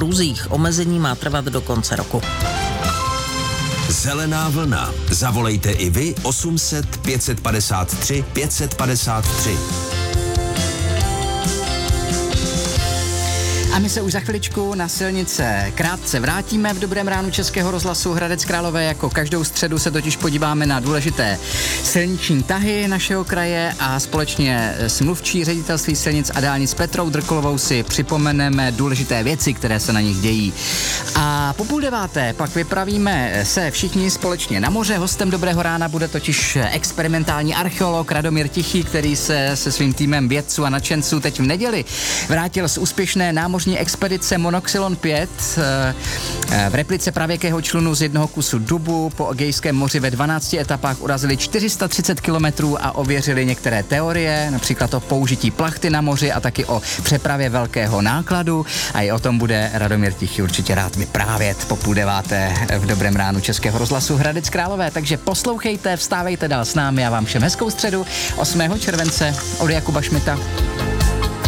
průzích. Omezení má trvat do konce roku. Zelená vlna. Zavolejte i vy 800 553 553. A my se už za chviličku na silnice krátce vrátíme. V Dobrém ránu Českého rozhlasu Hradec Králové. Jako každou středu se totiž podíváme na důležité silniční tahy našeho kraje a společně s mluvčí ředitelství silnic a dálnic Petrou Drkolovou si připomeneme důležité věci, které se na nich dějí. A po 8:30 pak vypravíme se všichni společně na moře. Hostem Dobrého rána bude totiž experimentální archeolog Radomír Tichý, který se svým týmem vědců a nadšenců teď v neděli vrátil z úspěšné námořní expedice Monoxylon 5 v replice pravěkého člunu z jednoho kusu dubu. Po Egejském moři ve 12 etapách urazili 430 kilometrů a ověřili některé teorie, například o použití plachty na moři a taky o přepravě velkého nákladu. A i o tom bude Radomír Tichý určitě rád vyprávět po 8:30 v Dobrém ránu Českého rozhlasu Hradec Králové. Takže poslouchejte, vstávejte dál s námi a vám všem hezkou středu 8. července od Jakuba Šmita.